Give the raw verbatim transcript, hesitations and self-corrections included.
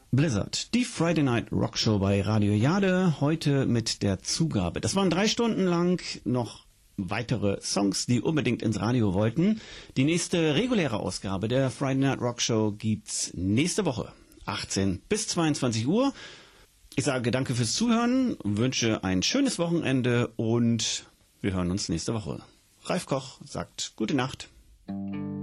Blizzard, die Friday Night Rock Show bei Radio Jade, heute mit der Zugabe. Das waren drei Stunden lang noch weitere Songs, die unbedingt ins Radio wollten. Die nächste reguläre Ausgabe der Friday Night Rock Show gibt's nächste Woche, achtzehn bis zweiundzwanzig Uhr. Ich sage danke fürs Zuhören, wünsche ein schönes Wochenende und wir hören uns nächste Woche. Ralf Koch sagt gute Nacht.